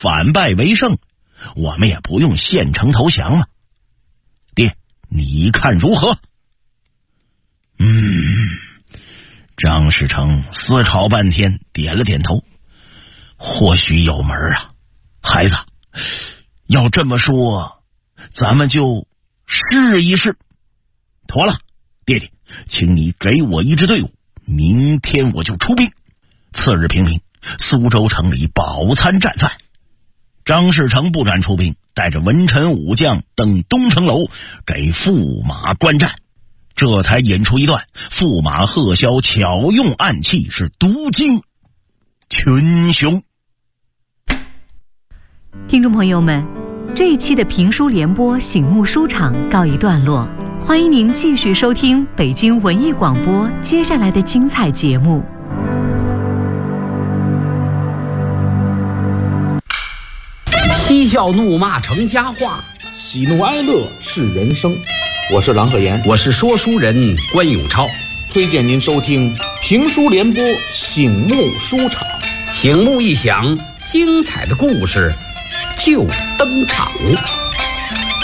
反败为胜，我们也不用献城投降嘛。爹，你看如何？张士诚思考半天，点了点头。或许有门啊，孩子，要这么说，咱们就试一试。妥了，爹爹，请你给我一支队伍，明天我就出兵。次日平明，苏州城里饱餐战饭。张士诚不敢出兵，带着文臣武将登东城楼，给驸马观战。这才引出一段驸马贺萧巧用暗器，是独惊群雄。 听众朋友们，这一期的评书联播醒目书场告一段落，欢迎您继续收听北京文艺广播接下来的精彩节目。 嬉笑怒骂成佳话， 喜怒哀乐是人生。我是郎鹤炎， 我是说书人关永超， 推荐您收听评书联播醒目书场。 醒目一响，精彩的故事就登场。